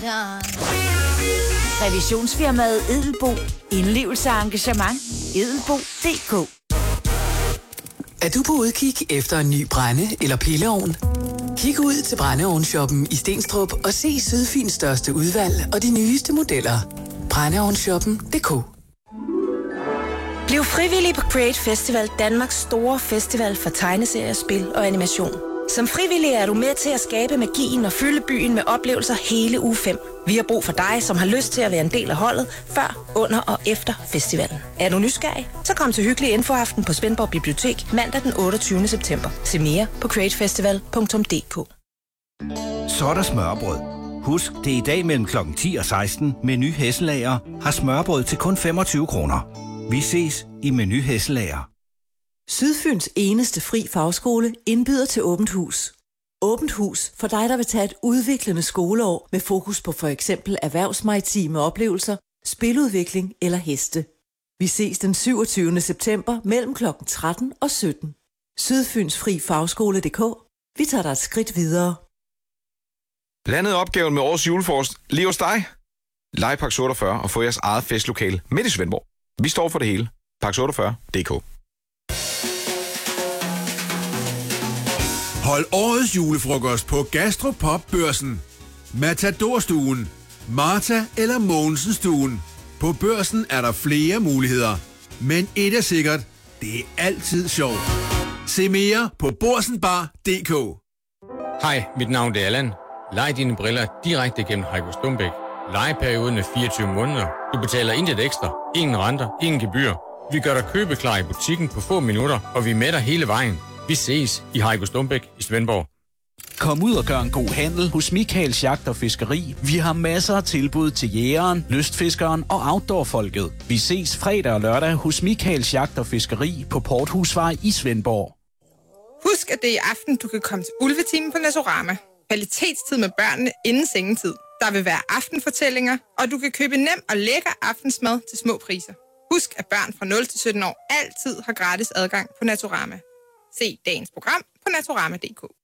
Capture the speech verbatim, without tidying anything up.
Revisionsfirmaet Edelbo. Indlevelse og engagement. edelbo punktum d k. Er du på udkig efter en ny brænde- eller pilleovn? Kig ud til brændeovnshoppen i Stenstrup og se Sydfyns største udvalg og de nyeste modeller. brændeovnshoppen punktum d k. Bliv frivillig på Create Festival, Danmarks store festival for tegneserier, spil og animation. Som frivillig er du med til at skabe magien og fylde byen med oplevelser hele uge fem. Vi har brug for dig, som har lyst til at være en del af holdet, før, under og efter festivalen. Er du nysgerrig? Så kom til hyggelig infoaften på Svendborg Bibliotek mandag den otteogtyvende september. Se mere på createfestival punktum d k. Så er der smørbrød. Husk, det er i dag mellem klokken ti og seksten. Meny Hesselager har smørbrød til kun femogtyve kroner. Vi ses i Meny Hesselager. Sydfyns eneste fri fagskole indbyder til åbent hus. Åbent hus for dig, der vil tage et udviklende skoleår med fokus på for eksempel erhvervsmaritime oplevelser, spiludvikling eller heste. Vi ses den syvogtyvende september mellem klokken tretten og sytten. Sydfyns fri fagskole punktum d k. Vi tager dig et skridt videre. Landet opgaven med årets julefrokost lige hos dig. Lej Pax otteogfyrre og få jeres eget festlokale midt i Svendborg. Vi står for det hele. Pax otteogfyrre punktum d k. Hold årets julefrokost på Gastropop-børsen. Matador-stuen, Martha eller Mogensen-stuen. På Børsen er der flere muligheder. Men et er sikkert, det er altid sjovt. Se mere på borsenbar punktum d k. Hej, mit navn er Allan. Lej dine briller direkte gennem Heiko Stumbæk. Lejeperioden er fireogtyve måneder. Du betaler intet ekstra, ingen renter, ingen gebyr. Vi gør dig købeklar i butikken på få minutter, og vi er med dig hele vejen. Vi ses i Heiko Stumbæk i Svendborg. Kom ud og gør en god handel hos Michaels Jagt og Fiskeri. Vi har masser af tilbud til jægeren, lystfiskeren og outdoorfolket. Vi ses fredag og lørdag hos Michaels Jagt og Fiskeri på Porthusvej i Svendborg. Husk, at det er i aften, du kan komme til Ulvetimen på Nasorama. Kvalitetstid med børnene inden sengetid. Der vil være aftenfortællinger, og du kan købe nem og lækker aftensmad til små priser. Husk, at børn fra nul til sytten år altid har gratis adgang på Nasorama. Se dagens program på nasorama punktum d k.